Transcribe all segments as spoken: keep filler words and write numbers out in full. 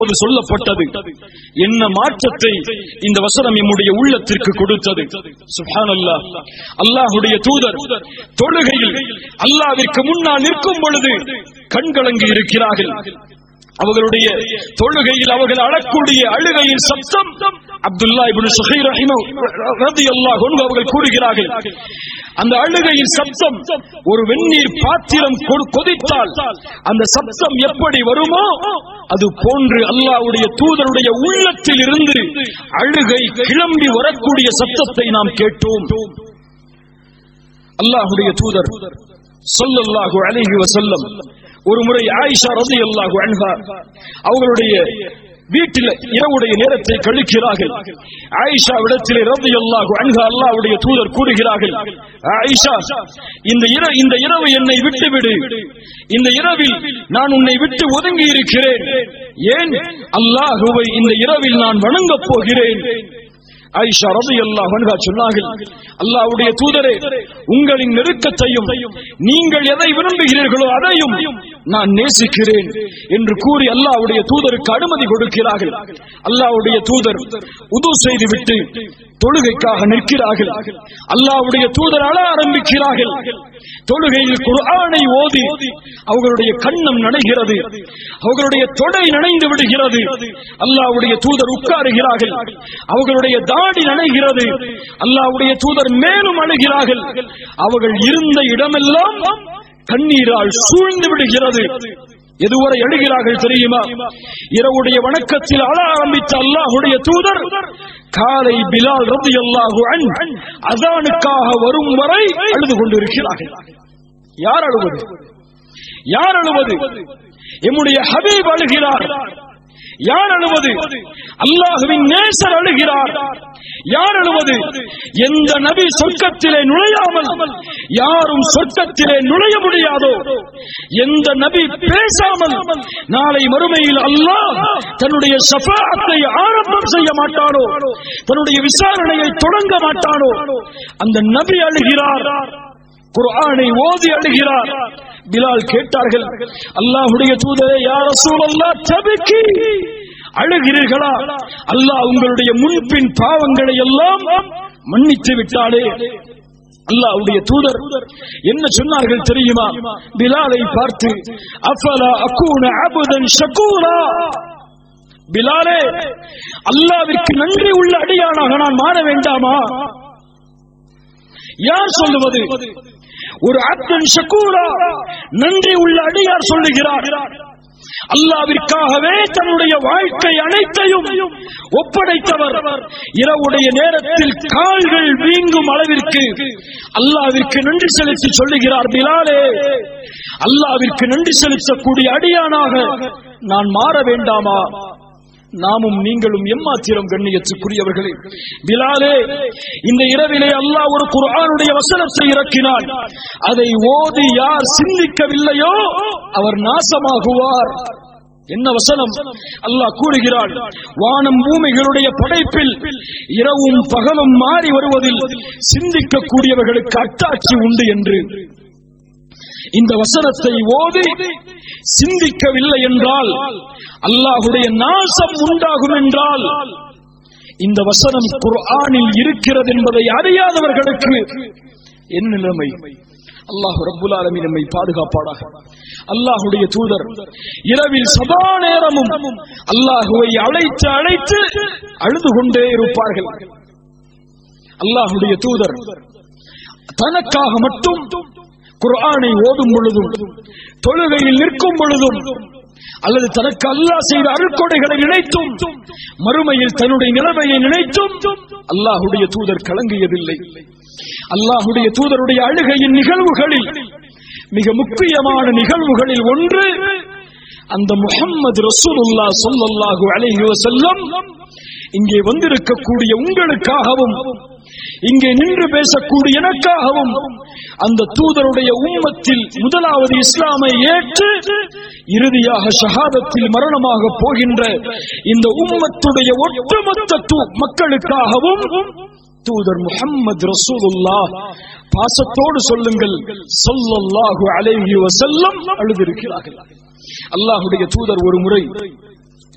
சொல்லப்பட்டது. என்ன மாற்றத்தை இந்த வசனம் நம்முடைய உள்ளத்திற்கு கொடுத்தது. சுப்ஹானல்லாஹ். அல்லாஹ்வுடைய தூதர் தொழுகையில் அல்லாஹ்விற்கு முன்னால் நிற்கும் பொழுது கண்கலங்கி இருக்கிறார்கள். அவர்களுடைய தொழுகையில் அவர்கள் அழக்கூடிய அழுகையின் சப்தம் அப்துல்லா இப்னு சுஹைர் ரலியல்லாஹு அன்ஹு அவர்கள் கூறுகிறார்கள், அந்த அழுகையின் சப்தம் ஒரு வெந்நீர் பாத்திரம் கொதித்தால் அந்த சப்தம் எப்படி வருமோ அது போன்று அல்லாஹ்வுடைய தூதருடைய உள்ளத்தில் இருந்து அழுகை கிளம்பி வரக்கூடிய சப்தத்தை நாம் கேட்டோம். அல்லாஹ்வுடைய தூதர் ஸல்லல்லாஹு அலைஹி வஸல்லம் ஒரு முறை ஆயிஷா ரலியல்லாஹு அன்ஹா அவர்களுடைய வீட்டில் இரவுடைய நேரத்தை கழிக்கிறார்கள். ஆயிஷா இடத்திலே ரலியல்லாஹு அன்ஹா அல்லாஹ்வுடைய தூதர் கூறுகிறார்கள், ஆயிஷா, இந்த இரவு இந்த இரவு என்னை விட்டுவிடு, இந்த இரவில் நான் உன்னை விட்டு ஒதுங்கி இருக்கிறேன். ஏன்? அல்லாஹ்வை இந்த இரவில் நான் வணங்கப் போகிறேன். ஆயிஷா ரலியல்லாஹு அன்ஹா சொன்னார்கள், அல்லாஹ்வுடைய தூதரே, உங்களின் நெருக்கத்தையும் நீங்கள் எதை விரும்புகிறீர்களோ அதையும் நான் நேசிக்கிறேன் என்று கூறி அல்லாஹ்வுடைய தூதருக்கு அனுமதி கொடுக்கிறார்கள். அல்லாஹ்வுடைய தூதர் உது செய்துவிட்டு தொழுகைக்காக நிற்கிறார்கள். அல்லாஹ்வுடைய தூதர் அழ ஆரம்பிக்கிறார்கள். தொழுகையில் குர்ஆனை ஓதி அவர்களுடைய கண்ணம் நனைகிறது, அவர்களுடைய தொடை நனைந்து விடுகிறது. அல்லாஹ்வுடைய தூதர் உட்காருகிறார்கள், அவர்களுடைய தாடி நனைகிறது. அல்லாஹ்வுடைய தூதர் மேலும் அழுகிறார்கள். அவர்கள் இருந்த இடமெல்லாம் கண்ணீரால் சூழ்ந்து விடுகிறது. எதுவரை அழுகிறார்கள் தெரியுமா? இரவுடைய வணக்கத்தில் அழ ஆரம்பித்த அல்லாஹ்வுடைய தூதர் காலை பிலால் ரலியல்லாஹு அன்ஹு அஸானுக்காக வரும் வரை அழுது கொண்டிருக்கிறார்கள். யார் அழுவது? யார் அழுவது? எம்முடைய ஹபீப் அழுகிறார். யார் அழுவது? அல்லாஹ்வின் நேசர் அழுகிறார். யார் அழுவது? எந்த நபி சொர்க்கத்திலே நுழையாமல் யாரும் சொர்க்கத்திலே நுழைய முடியாதோ, எந்த நபி பேசாமல் நாளை மறுமையில் அல்லாஹ் தன்னுடைய ஷஃபாஅத்தை ஆரம்பம் செய்ய மாட்டானோ, தன்னுடைய விசாரணையை தொடங்க மாட்டானோ, அந்த நபி அழுகிறார். குர்ஆனை ஓதி அழுகிறார். பிலால் கேட்டார்கள், அல்லாஹ்வுடைய தூதரே, யா ரசூலல்லாஹ், தபக்கி, அழுகிறீர்களா? அல்லாஹ் உங்களுடைய முன்பின் பாவங்களை எல்லாம் மன்னித்து விட்டாளே. அல்லாஹ்வுடைய தூதர் என்ன சொன்னார்கள் தெரியுமா? பிலாலை பார்த்து, அஃபலா அகூன அபுதன் ஷகூரா, பிலாலே, அல்லாஹ்விற்கு நன்றி உள்ள அடியானாக நான் மாற வேண்டாமா? யார் சொல்லுவது? ஒரு அப்தன் ஷகூரா, நன்றி உள்ள அடியார் சொல்லுகிறார். அல்லாஹ்விற்காகவே தன்னுடைய வாழ்க்கை அனைத்தையும் ஒப்படைத்தவர். இரவுடைய நேரத்தில் கால்கள் வீங்கும் அளவிற்கு அல்லாஹ்விற்கு நன்றி செலுத்தி சொல்லுகிறார், பிலாலே, அல்லாஹ்விற்கு நன்றி செலுத்தக்கூடிய அடியானாக நான் மாற வேண்டாமா? நாமும் நீங்களும் எம்மாத்திரம் கண்ணியத்துக்குரியவர்களே. பிலாலே, இந்த இரவிலே அல்லாஹ் ஒரு குர்ஆனுடைய வசனத்தை இறக்கினான். அதை ஓதி யார் சிந்திக்கவில்லையோ அவர் நாசமாகுவார். என்ன வசனம்? அல்லாஹ் கூறுகிறான், வானம் பூமிகளுடைய படைப்பில் இரவும் பகலும் மாறி வருவதில் சிந்திக்கக்கூடியவர்களுக்கு அத்தாட்சி உண்டு என்று. இந்த வசனத்தை ஓதி சிந்திக்கவில்லை என்றால் அல்லாஹ்வுடைய நாசம் உண்டாகும் என்றால் இந்த வசனம் குர்ஆனில் இருக்கிறது என்பதை அறியாதவர்களுக்கு என்ன நிலைமை? அல்லாஹ் ரப்புல் ஆலமீன் நம்மை பாதுகாப்பானாக. அல்லாஹ்வுடைய தூதர் இரவில் சதா நேரமும் அல்லாஹ்வை அழைத்து அழைத்து அழுது கொண்டே இருப்பார்கள். அல்லாஹ்வுடைய தூதர் தனக்காக மட்டும் குர்ஆனை ஓதும் பொழுதும், தொழுகையில் நிற்கும் பொழுதும், அல்லது தனக்கு அல்லாஹ் செய்த அருட்கொடைகளை நினைத்தும், மறுமையில் தன்னுடைய நிலைமையை நினைத்தும் அல்லாஹ்வுடைய தூதர் கலங்கியதில்லை. அல்லாஹ்வுடைய தூதருடைய அழுகையின் நிகழ்வுகளில் மிக முக்கியமான நிகழ்வுகளில் ஒன்று, அந்த முஹம்மது ரசூலுல்லாஹ் ஸல்லல்லாஹு அலைஹி வஸல்லம் இங்கே வந்திருக்கக்கூடிய உங்களுக்காகவும் இங்கே நின்று பேசக்கூடிய எனக்காகவும் அந்த தூதருடைய உம்மத்தில் முதலாவது இஸ்லாமை ஏற்று இறுதியாக ஷஹாதத்தில் மரணமாக போகின்ற இந்த உம்மத்துடைய ஒட்டுமொத்த மக்களுக்காகவும் தூதர் முஹம்மது ரசூலுல்லாஹ், பாசத்தோடு சொல்லுங்கள், ஸல்லல்லாஹு அலைஹி வஸல்லம் அழுதிருக்கிறார்கள். அல்லாஹ்வுடைய தூதர் ஒரு முறை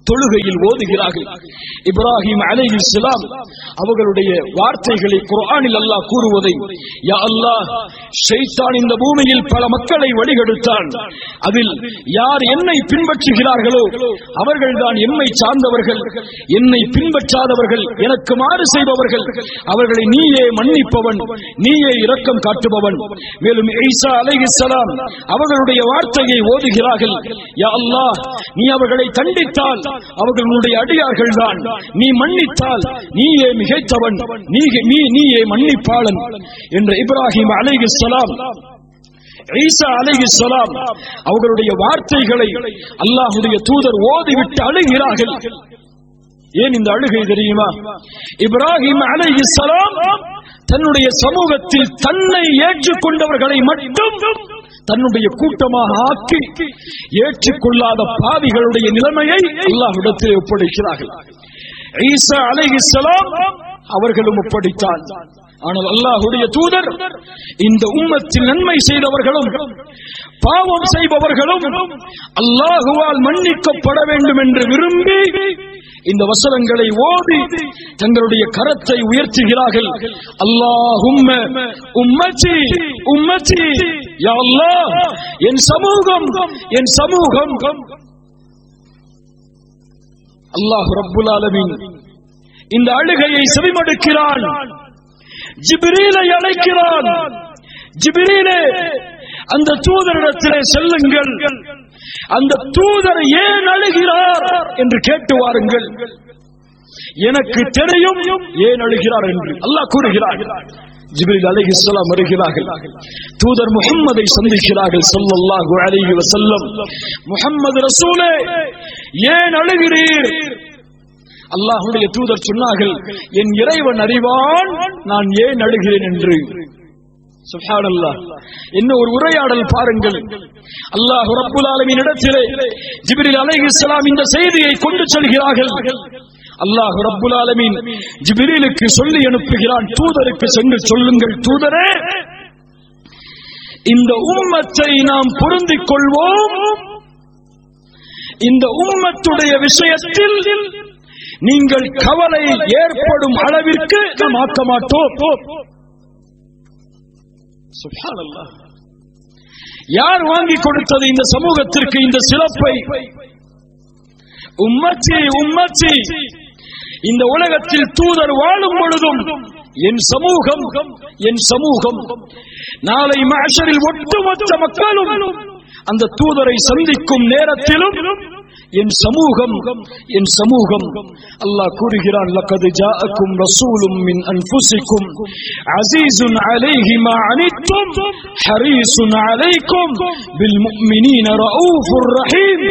தொழுகையில் ஓதுகிறார்கள். இப்ராஹிம் அலைஹிஸ்ஸலாம் அவர்களுடைய வார்த்தைகளை குர்ஆனில் அல்லாஹ் கூறுவதை, யா அல்லாஹ், ஷைத்தான் இந்த பூமியில் பல மக்களை வழிகெடுத்தான். அதில் யார் என்னை பின்பற்றுகிறார்களோ அவர்கள்தான் எம்மை சார்ந்தவர்கள். என்னை பின்பற்றாதவர்கள், எனக்கு மாறு செய்பவர்கள், அவர்களை நீயே மன்னிப்பவன், நீயே இரக்கம் காட்டுபவன். மேலும் ஈசா அலைஹிஸ்ஸலாம் அவர்களுடைய வார்த்தையை ஓதுகிறார்கள், யா அல்லாஹ், நீ அவர்களை தண்டித்தால் அவர்களுடைய அடியார்கள் தான், நீ மன்னித்தால் நீயே மிகைத்தவன், நீயே மன்னிப்பாளன் என்ற இப்ராஹிம் அலைஹிஸ்ஸலாம் ஈசா அலைஹிஸ்ஸலாம் அவர்களுடைய வார்த்தைகளை அல்லாஹ்வுடைய தூதர் ஓதிவிட்டு அழுகிறார்கள். ஏன் இந்த அழுகை தெரியுமா? இப்ராஹிம் அலைஹிஸ்ஸலாம் தன்னுடைய சமூகத்தில் தன்னை ஏற்றுக்கொண்டவர்களை மட்டும் தன்னுடைய கூட்டமாக ஆக்கி ஏற்றுக்கொள்ளாத பாவிகளுடைய நிலைமையை அல்லாஹ்விடத்தில் ஒப்படைக்கிறார்கள். ஈசா அலைஹிஸ்ஸலாம் அவர்களும் ஒப்படைத்தான். ஆனால் அல்லாஹ்வுடைய தூதர் இந்த உம்மத்தில் நன்மை செய்தவர்களும் பாவம் செய்பவர்களும் அல்லாஹுவால் மன்னிக்கப்பட வேண்டும் என்று விரும்பி இந்த வசனங்களை ஓதி தங்களுடைய கரத்தை உயர்த்துகிறார்கள். அல்லாஹும்ம உம்மத்தி உம்மத்தி, யா அல்லாஹ், என் சமூகம் என் சமூகம். அல்லாஹ் ரப்புல் ஆலமீன் இந்த அழுகையை செவிமடுக்கிறான். ஜிப்ரீலை அழைக்கிறான். ஜிப்ரீலே, அந்த தூதரிடத்திலே செல்லுங்கள், அந்த தூதர் ஏன் அழுகிறார் என்று கேட்டு வாருங்கள், எனக்கு தெரியும் ஏன் அழுகிறார் என்று அல்லாஹ் கூறுகிறார். ஜிப்ரீல் அலைஹிஸ்ஸலாம் வருகிறார்கள். தூதர் முஹம்மதை சந்திக்கிறார்கள் ஸல்லல்லாஹு அலைஹி வஸல்லம். முஹம்மது ரசூலே, ஏன் அழுகிறீர்? அல்லாஹ்வுடைய தூதர் சொன்னார்கள், என் இறைவன் அறிவான் நான் ஏன் அழுகிறேன் என்று. சுப்ஹானல்லாஹ், என்ன ஒரு உரையாடல் பாருங்கள். அல்லாஹ் ரப்புல் ஆலமீன் இடத்திலே ஜிப்ரீல் அலைஹிஸ்ஸலாம் இந்த செய்தியை கொண்டு செல்கிறார்கள். அல்லாஹ் ரப்புல் ஆலமீன் ஜிப்ரீலுக்கு சொல்லி அனுப்புகிறான், தூதருக்கு சென்று சொல்லுங்கள், தூதரே, இந்த உம்மத்தை நாம் பொருந்திக் கொள்வோம், இந்த உம்மத்துடைய விஷயத்தில் நீங்கள் கவலை ஏற்படும் அளவிற்கு நாம் ஆக்க மாட்டோம். சுப்ஹானல்லாஹ், யார் வாங்கி கொடுத்தது இந்த சமூகத்திற்கு இந்த சிறப்பை? உம்மத்தி உம்மத்தி, இந்த உலகத்தில் தூதர் வாழும் பொழுதும் என் சமூகம் என் சமூகம். நாளை மஹ்ஷரில் ஒட்டுமொத்த மக்களும் அந்த தூதரை சந்திக்கும் நேரத்திலும் என் சமூகம் என் சமூகம். அல்லாஹ் கூறுகிறான், லக்கத் ஜாஅக்கும் ரசூலும் மின் அன்ஃபுசிக்கும் அஸீஸுன் அலைஹி மா அனித்தும் ஹரீஸுன் அலைக்கும் பில் முஃமினீன ரഊஃபுர் ரஹீம்.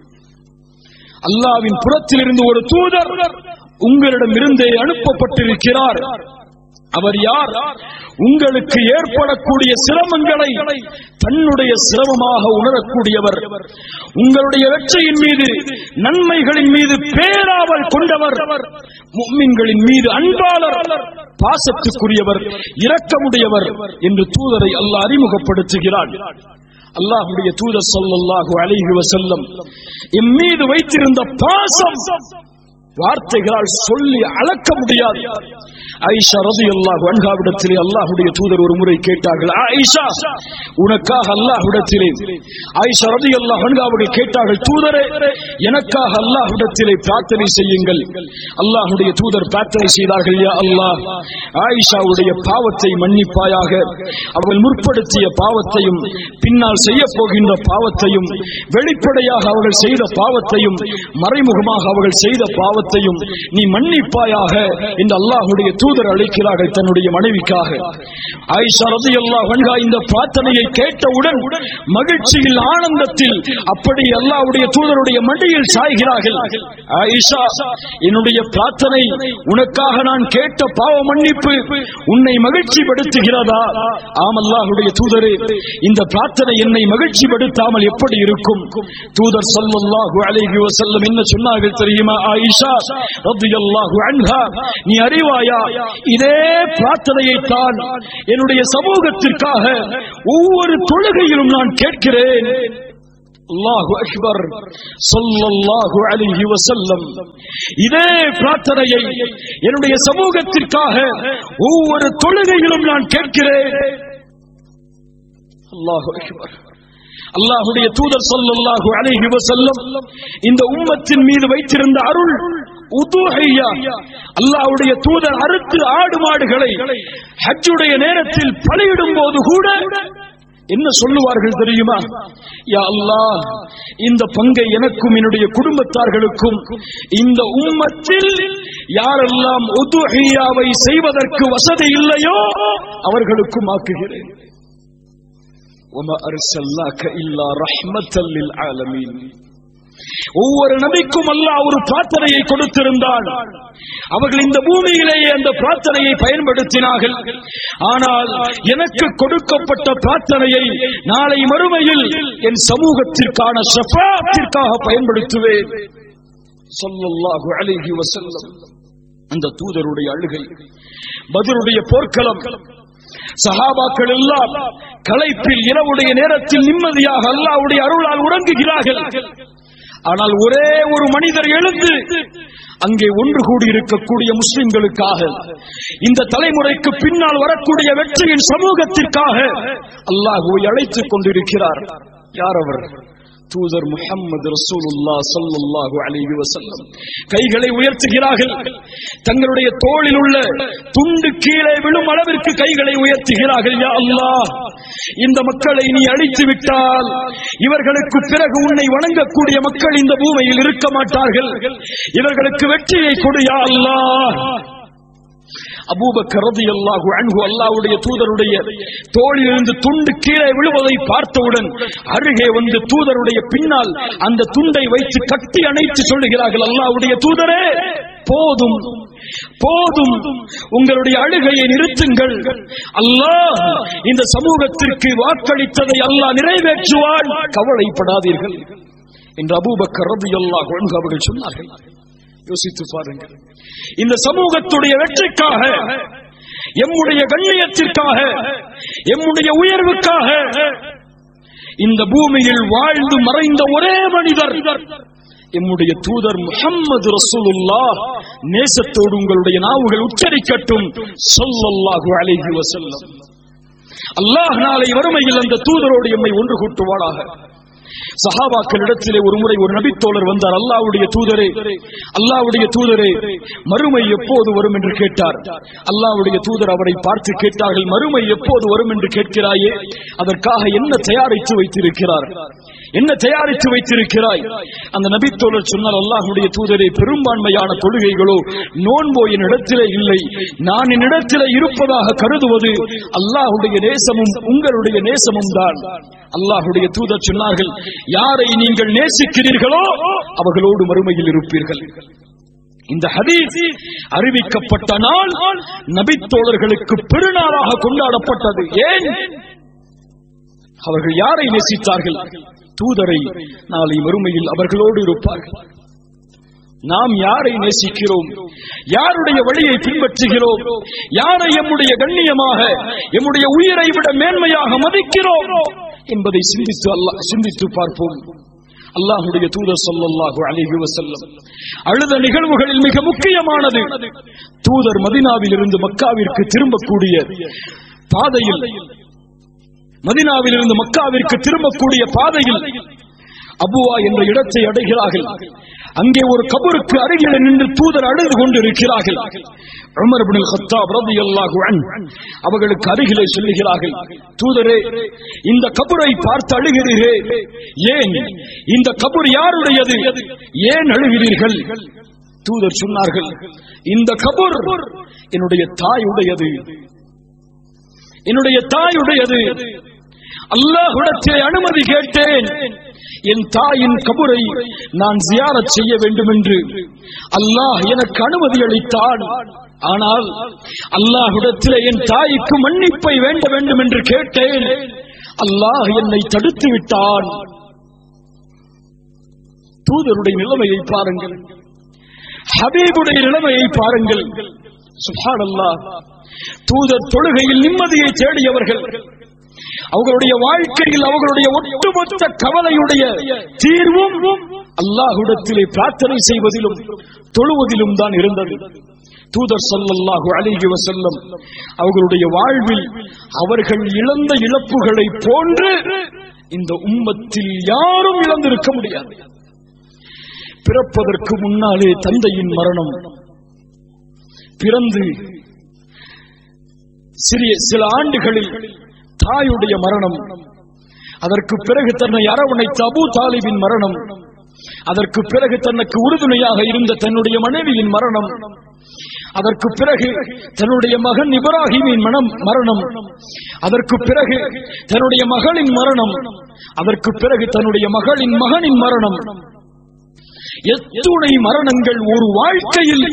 அல்லாஹ்வின் புறத்திலிருந்து ஒரு தூதர் உங்களிடம் இருந்தே அனுப்பப்பட்டிருக்கிறார். அவர் யார்? உங்களுக்கு ஏற்படக்கூடிய சிரமங்களை தன்னுடைய சிரமமாக உணரக்கூடியவர், உங்களுடைய வெற்றியின் மீது நன்மைகளின் மீது பேராவல் கொண்டவர், முஃமின்களின் மீது அன்பாளர், பாசத்துக்குரியவர், இரக்கமுடையவர் என்று தூதரை அல்லாஹ் அறிமுகப்படுத்துகிறார். அல்லாஹ்வுடைய தூதர் ஸல்லல்லாஹு அலைஹி வஸல்லம் எம் மீது வைத்திருந்த பாசம் வார்த்தைகளால் சொல்லி அளக்க முடியாது. ஆயிஷா ரலியல்லாஹு அன்ஹாவிடத்திலே அல்லாஹ்வுடைய தூதர் ஒரு முறை கேட்டார்கள், ஆயிஷா, உனக்காக அல்லாஹ்விடத்திலே, ஆயிஷா ரலியல்லாஹு அன்ஹாவுடைய கேட்டார்கள், தூதரே, எனக்காக அல்லாஹ்விடத்திலே பிரார்த்தனை செய்யுங்கள். அல்லாஹ்வுடைய தூதர் பிரார்த்தனை செய்தார்கள், யா அல்லாஹ், ஆயிஷாவுடைய பாவத்தை மன்னிப்பாயாக, அவர்கள் முற்படுத்திய பாவத்தையும் பின்னால் செய்ய போகின்ற பாவத்தையும், வெளிப்படையாக அவர்கள் செய்த பாவத்தையும் மறைமுகமாக அவர்கள் செய்த பாவத்தையும் நீ மன்னிப்பாயாக என்று அல்லாஹ்வுடைய தூதர் அழைக்கிறார்கள் தன்னுடைய மனைவிக்காக. ஆயிஷா ரலியல்லாஹு அன்ஹா இந்த பிரார்த்தனையை கேட்டவுடன் மகிழ்ச்சியில், ஆனந்தத்தில் அப்படி அல்லாஹ்வுடைய தூதருடைய மடியில் சாய்கிறார்கள். ஆயிஷா, என்னுடைய பிரார்த்தனை, உனக்காக நான் கேட்ட பாவ மன்னிப்பு உன்னை மகிழ்ச்சிப்படுத்துகிறதா? ஆம் அல்லாஹ்வுடைய தூதரே, இந்த பிரார்த்தனை என்னை மகிழ்ச்சிப்படுத்தாமல் எப்படி இருக்கும்? தூதர் ஸல்லல்லாஹு அலைஹி வஸல்லம் என்ன சொன்னார்கள் தெரியுமா? ஆயிஷா ரலியல்லாஹு அன்ஹா, நீ அறிவாயா, இதே பிரார்த்தனையை தான் என்னுடைய சமூகத்திற்காக ஒவ்வொரு தொழுகையிலும் நான் கேட்கிறேன். அல்லாஹு அக்பர் ஸல்லல்லாஹு அலைஹி வஸல்லம். இதே பிரார்த்தனையை என்னுடைய சமூகத்திற்காக ஒவ்வொரு தொழுகையிலும் நான் கேட்கிறேன். அல்லாஹு அக்பர். அல்லாஹ்வுடைய தூதர் ஸல்லல்லாஹு அலைஹி வஸல்லம் இந்த உம்மத்தின் மீது வைத்திருந்த அருள் உதுஹியா. அல்லாஹ்வுடைய தூதர் அறுத்து ஆடு மாடுகளை ஹஜ்ஜுடைய நேரத்தில் பலியிடும் போது கூட என்ன சொல்லுவார்கள் தெரியுமா? யா அல்லாஹ், இந்த பங்கை எனக்கும் என்னுடைய குடும்பத்தார்களுக்கும் இந்த உம்மத்தில் யாரெல்லாம் உதுஹியாவை செய்வதற்கு வசதி இல்லையோ அவர்களுக்கும் ஆக்குகிறேன். வமா அர்ஸல்னாக இல்லா ரஹ்மத்தல் லில் ஆலமீன். ஒவ்வொரு நபிக்கும் அல்லாஹ் ஒரு பிரார்த்தனையை கொடுத்திருந்தான். அவர்கள் இந்த பூமியிலேயே அந்த பிரார்த்தனையை பயன்படுத்தினார்கள். ஆனால் எனக்கு கொடுக்கப்பட்ட பிரார்த்தனையை நாளை மறுமையில் என் சமூகத்திற்கான ஷஃபாஅத்திற்காக பயன்படுத்துவேன். ஸல்லல்லாஹு அலைஹி வஸல்லம். அந்த தூதருடைய அழுகை, பத்ருடைய போர்க்களம், சஹாபாக்கள் எல்லாம் களைப்பில் இரவுடைய நேரத்தில் நிம்மதியாக அல்லாஹ்வுடைய அருளால் உறங்குகிறார்கள். ஆனால் ஒரே ஒரு மனிதர் எழுந்து அங்கே ஒன்று கூடி இருக்கக்கூடிய முஸ்லிம்களுக்காக, இந்த தலைமுறைக்கு பின்னால் வரக்கூடிய வெற்றியின் சமூகத்திற்காக அல்லாஹ்வை அழைத்துக் கொண்டிருக்கிறார். யார் அவர்? தூதர் முஹம்மது ரசூலுல்லாஹ் ஸல்லல்லாஹு அலைஹி வஸல்லம். கைகளை உயர்த்துகிறார்கள். தங்களுடைய தோளில் உள்ள துண்டு கீழே விழும் அளவிற்கு கைகளை உயர்த்துகிறார்கள். யா அல்லாஹ், இந்த மக்களை நீ அழித்து விட்டால் இவர்களுக்கு பிறகு உன்னை வணங்கக்கூடிய மக்கள் இந்த பூமியில் இருக்க மாட்டார்கள். இவர்களுக்கு வெற்றியை கொடு யா அல்லாஹ். அபூபக்கர் ரலியல்லாஹு அன்ஹு அல்லாஹ்வுடைய தூதருடைய தோளிலிருந்து துண்டு கீழே விழுவதை பார்த்தவுடன் அருகே வந்து தூதருடைய பின்னால் அந்த துண்டை வைத்து கட்டி அணைத்து சொல்லுகிறார்கள், அல்லாஹ்வுடைய தூதரே, போதும் போதும், உங்களுடைய அழுகையை நிறுத்துங்கள். அல்லாஹ் இந்த சமூகத்திற்கு வாக்களித்ததை அல்லாஹ் நிறைவேற்றுவான், கவலைப்படாதீர்கள் என்று அபூபக்கர் ரலியல்லாஹு அன்ஹு அவர்கள் சொன்னார்கள். யோசித்து பாருங்கள். இந்த சமூகத்துடைய வெற்றிக்காக, எம்முடைய கண்ணியத்திற்காக, எம்முடைய உயர்வுக்காக இந்த பூமியில் வாழ்ந்து மறைந்த ஒரே மனிதர் எம்முடைய தூதர் முஹம்மது ரசூலுல்லாஹ். நேசத்தோடு உங்களுடைய நாவுகள் உச்சரிக்கட்டும், ஸல்லல்லாஹு அலைஹி வஸல்லம். அல்லாஹ் நாளை வறுமையில் அந்த தூதரோடு எம்மை ஒன்று கூட்டுவானாக. சஹாபாக்களிடத்திலே ஒரு முறை ஒரு நபித்தோழர் வந்தார். அல்லாஹ்வுடைய தூதரே, அல்லாஹ்வுடைய தூதரே, மறுமை எப்போது வரும் என்று கேட்டார். அல்லாஹ்வுடைய தூதர் அவரை பார்த்து கேட்டார்கள், மறுமை எப்போது வரும் என்று கேட்கிறாயே, அதற்காக என்ன தயாரித்து வைத்திருக்கிறார், என்ன தயாரித்து வைத்திருக்கிறாய்? அந்த நபித்தோழர் சொன்னால், அல்லாஹ்வுடைய தூதரே, பெரும்பான்மையான தொழுகைகளோ நோன்போ என்னிடத்திலே இல்லை. நான் என்னிடத்திலே இருப்பதாக கருதுவது அல்லாஹ்வுடைய நேசமும் உங்களுடைய நேசமும் தான். அல்லாஹ்வுடைய தூதர் சொன்னார்கள், யாரை நீங்கள் நேசிக்கிறீர்களோ அவர்களோடு மறுமையில் இருப்பீர்கள். இந்த ஹதீஸ் அறிவிக்கப்பட்ட நாள் நபித்தோழர்களுக்கு பெருநாளாக கொண்டாடப்பட்டது. ஏன்? அவர்கள் யாரை நேசித்தார்கள்? தூதரை. நாளை மறுமையில் அவர்களோடு இருப்பார்கள். நாம் யாரை நேசிக்கிறோம்? யாருடைய வழியை பின்பற்றுகிறோம்? யாரை எம்முடைய கண்ணியமாக, எம்முடைய உயிரை விட மேன்மையாக மதிக்கிறோம் என்பதை சிந்தித்து அல்லாஹ் சிந்தித்து பார்ப்போம். அல்லாஹ்வுடைய தூதர் ஸல்லல்லாஹு அலைஹி வஸல்லம் அழுத நிகழ்வுகளில் மிக முக்கியமானது, தூதர் மதீனாவில் இருந்து மக்காவிற்கு திரும்பக்கூடிய பாதையில், மதீனாவில் இருந்து மக்காவிற்கு திரும்பக்கூடிய பாதையில் அபுவா என்ற இடத்தை அடைகிறார்கள். அங்கே ஒரு கபருக்கு அருகில் நின்று தூதர் அழுது கொண்டிருக்கிறார்கள். உமர் இப்னு கத்தாப் ரலியல்லாஹு அன்ஹு அவர்களுக்கு அருகிலே சொல்லுகிறார்கள், தூதரே, இந்த கபரை பார்த்து அழுகிறீரே, ஏன்? இந்த கபர் யாருடையது? ஏன் அழுகிறீர்கள்? தூதர் சொன்னார்கள், இந்த கபர் என்னுடைய தாயுடையது, என்னுடைய தாயுடையது. அல்லாஹ்விடத்திலே அனுமதி கேட்டேன், என் தாயின் கபரை நான் ஜியாரத் செய்ய வேண்டும் என்று. அல்லாஹ் எனக்கு அனுமதி அளித்தான். ஆனால் அல்லாஹ்விடத்திலே என் தாய்க்கு மன்னிப்பை வேண்ட வேண்டும் என்று கேட்டேன். அல்லாஹ் என்னை தடுத்து விட்டான். தூதருடைய நிலைமையை பாருங்கள், ஹபீபுடைய நிலைமையை பாருங்கள். சுப்ஹானல்லாஹ். தூதர் தொழுகையில் நிம்மதியை தேடியவர்கள், அவர்களுடைய வாழ்க்கையில் அவர்களுடைய ஒட்டுமொத்த கவலையுடைய தீர்வும் அல்லாஹ்விடத்திலே பிரார்த்தனை செய்வதிலும் தொழுவதிலும் தான் இருந்தது. தூதர் ஸல்லல்லாஹு அலைஹி வஸல்லம் அவர்களுடைய வாழ்வில் அவர்கள் இழந்த இழப்புகளை போன்று இந்த உம்மத்தில் யாரும் இழந்திருக்க முடியாது. பிறப்பதற்கு முன்னாலே தந்தையின் மரணம், பிறந்து சிறிய சில ஆண்டுகளில் தாயுடைய மரணம், அதற்கு பிறகு தன்னை அரவணைத்த அபூ தாலிபின் மரணம், அதற்கு பிறகு தனக்கு உறுதுணையாக இருந்த தன்னுடைய மனைவியின் மரணம், அதற்கு பிறகு தன்னுடைய மகன் இப்ராஹிமின் மனம் மரணம், அதற்கு பிறகு தன்னுடைய மகளின் மரணம், அதற்கு பிறகு தன்னுடைய மகளின் மகனின் மரணம். எத்துணை மரணங்கள் ஒரு வாழ்க்கையில்!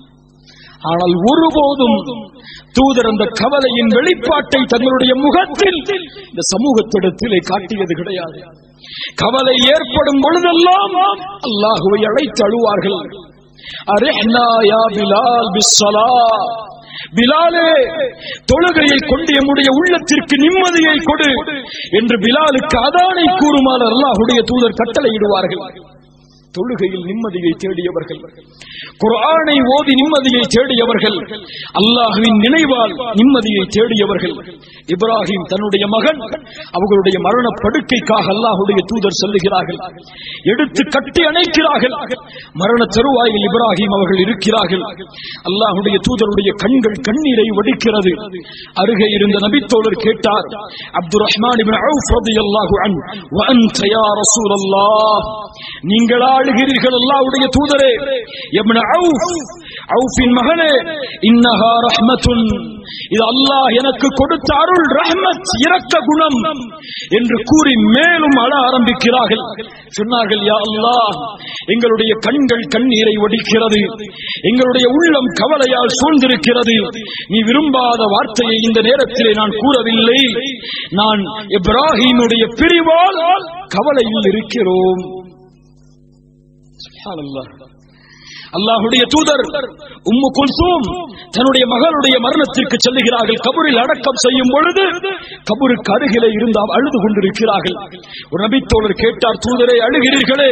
ஆனால் ஒருபோதும் தூதர் அந்த கவலையின் வெளிப்பாட்டை தங்களுடைய முகத்தில் இந்த சமூகத்திடத்திலே காட்டியது கிடையாது. கவலை ஏற்படும் பொழுதெல்லாம் அல்லாஹுவை அழைத்து அழுவார்கள். அரிஹ்னா யா பிலால் பிஸ்ஸலா, பிலாலே தொழுகையை கொண்டு எம்முடைய உள்ளத்திற்கு நிம்மதியை கொடு என்று பிலாலுக்கு அதானை கூறுமாறு அல்லாஹுடைய தூதர் கட்டளையிடுவார்கள். தொழுகையில் நிம்மதியை தேடியவர்கள், குர்ஆனை ஓதி நிம்மதியை தேடியவர்கள், அல்லாஹ்வின் நினைவால் நிம்மதியை தேடியவர்கள். இப்ராஹிம் தன்னுடைய மகன் அவர்களுடைய மரண படுக்கைக்காக அல்லாஹ்வுடைய தூதர் சொல்லுகிறார்கள், எடுத்து கட்டி அணைக்கிறார்கள். மரண தருவாயில் இப்ராஹிம் அவர்கள் இருக்கிறார்கள். அல்லாஹ்வுடைய தூதருடைய கண்கள் கண்ணீரை வடிக்கிறது. அருகே இருந்த நபித்தோழர் கேட்டார், அப்துர் ரஹ்மான் இப்னு அவுஃப் ரலியல்லாஹு அன்ஹு, வ அன்த யா ரசூலல்லாஹ், நீங்களா அழுகிறீர்கள் அல்லாஹ்வுடைய தூதரே? இப்னு அவுஃப், அவுஃபின் மகனே, இன்னஹா ரஹ்மத்துன், இது அல்லாஹ் எனக்கு கொடுத்த அருள், ரஹ்மத், இரக்க குணம் என்று கூறி மேலும் அழ ஆரம்பிக்கிறார்கள். சொன்னார்கள், யா அல்லாஹ், எங்களுடைய கண்கள் கண்ணீரை வடிக்கிறது, எங்களுடைய உள்ளம் கவலையால் சூழ்ந்திருக்கிறது. நீ விரும்பாத வார்த்தையை இந்த நேரத்திலே நான் கூறவில்லை. நான் இப்ராஹிமுடைய பிரிவால் கவலையில் இருக்கிறோம். சுப்ஹானல்லாஹ். அல்லாஹ்வுடைய தூதர் உம்மு குல்சூம் தன்னுடைய மகளுடைய மரணத்திற்கு செல்லுகிறார்கள். கபரில் அடக்கம் செய்யும் பொழுது கபருக்கு அருகிலே இருந்து அழுது கொண்டிருக்கிறார்கள். ஒரு நபித்தோழர் கேட்டார், தூதரே அழுகிறீர்களே?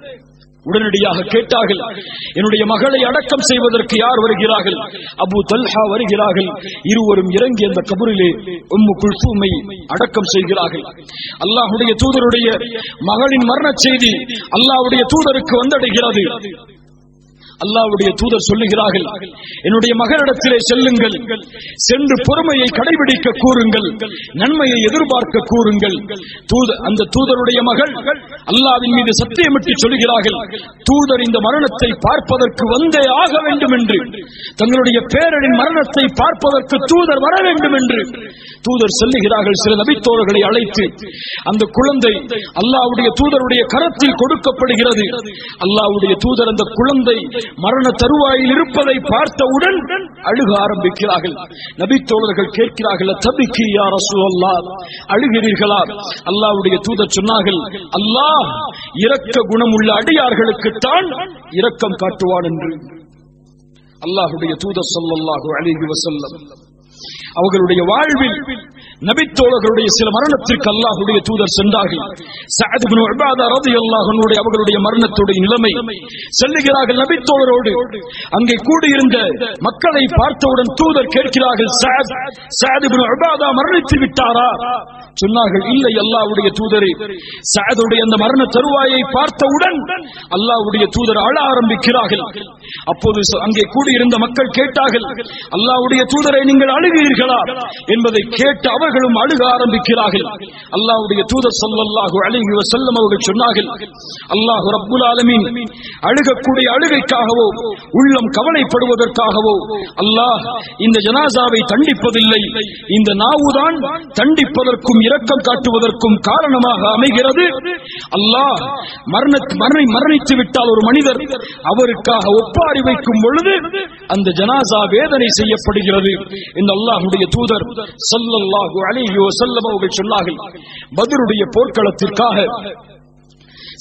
உடனடியாக கேட்டார்கள், என்னுடைய மகளை அடக்கம் செய்வதற்கு யார் வருகிறார்கள்? அபூ தல்ஹா வருகிறார்கள். இருவரும் இறங்கி அந்த கபரிலே உம்மு குல்சூமை அடக்கம் செய்கிறார்கள். அல்லாஹ்வுடைய தூதருடைய மகளின் மரண செய்தி அல்லாஹ்வுடைய தூதருக்கு வந்தடைகிறது. அல்லாஹ்வுடைய தூதர் சொல்லுகிறார்கள், என்னுடைய மகளிடத்திலே செல்லுங்கள், சென்று பொறுமையை கடைபிடிக்க கூறுங்கள், நன்மையை எதிர்பார்க்க கூறுங்கள். தூதர், அந்த தூதருடைய மகள் அல்லாஹ்வின் மீது சத்தியமிட்டு சொல்லுகிறார்கள், தூதர் இந்த மரணத்தை பார்ப்பதற்கு வந்தே ஆக வேண்டும் என்று, தங்களுடைய பேரனின் மரணத்தை பார்ப்பதற்கு தூதர் வர வேண்டும் என்று தூதர் சொல்லுகிறார்கள். சில நபித்தோழர்களை அழைத்து அந்த குழந்தை அல்லாஹ்வுடைய தூதருடைய கரத்தில் கொடுக்கப்படுகிறது. அல்லாஹ்வுடைய தூதர் அந்த குழந்தை மரண தருவாயில் இருப்பதை பார்த்தவுடன் அழுக ஆரம்பிக்கிறார்கள். நபித்தோழர்கள் கேட்கிறார்கள், தபிக்கி யா ரசூலல்லாஹ், அழுகிறீர்களா? அல்லாஹ்வுடைய தூதர் சொன்னார்கள், அல்லாஹ் இரக்க குணமுள்ள அடியார்களுக்குத்தான் இரக்கம் காட்டுவான் என்று. அல்லாஹ்வுடைய தூதர் ஸல்லல்லாஹு அலைஹி வஸல்லம் அவர்களுடைய வாழ்வில் நபித்தோழர்களுடைய சில மரணத்திற்கு அல்லாஹ்வுடைய தூதர் சென்றார்கள். சஅத் இப்னு உபாதா ரலியல்லாஹு அன்ஹு அவர்களுடைய மரணத்துடைய நிலைமை செல்லுகிறார்கள். நபித்தோழரோடு அங்கே கூடியிருந்த மக்களை பார்த்தவுடன் தூதர் கேட்கிறார்கள், சஅத் சஅத் இப்னு உபாதா மரணித்து விட்டாரா? சொன்னார்கள், இல்லை அல்லாஹ்வுடைய தூதரே. சஅதுடைய அந்த மரண தருவாயை பார்த்தவுடன் அல்லாஹ்வுடைய தூதர் அழ ஆரம்பிக்கிறார்கள். அப்போது அங்கே கூடியிருந்த மக்கள் கேட்டார்கள், அல்லாஹ்வுடைய தூதரை நீங்கள் அழுகிறீர்களா என்பதை கேட்டு அவர்களும் அழுக ஆரம்பிக்கிறார்கள். அல்லாஹ்வுடைய தூதர் ஸல்லல்லாஹு அலைஹி வஸல்லம் அவர்கள் சொன்னார்கள், அல்லாஹ் ரப்புல் ஆலமீன் அழுகக்கூடிய அழுகைக்காகவோ உள்ளம் கவலைப்படுவதற்காகவோ அல்லாஹ் இந்த ஜனாசாவை தண்டிப்பதில்லை. இந்த நாவுதான் தண்டிப்பதற்கும் இரக்கம் காட்டுவதற்கும் காரணமாக அமைகிறது. அல்லாஹ் மரண மரணித்து விட்டால் ஒரு மனிதர் அவருக்காக ஒப்பாரி வைக்கும் பொழுது அந்த ஜனாசா வேதனை செய்யப்படுகிறது என்று அல்லாஹ்வுடைய தூதர் ஸல்லல்லாஹு அலைஹி வஸல்லம் அவர்கள் சொன்னார்கள். பத்ருடைய போர்க்களத்திற்காக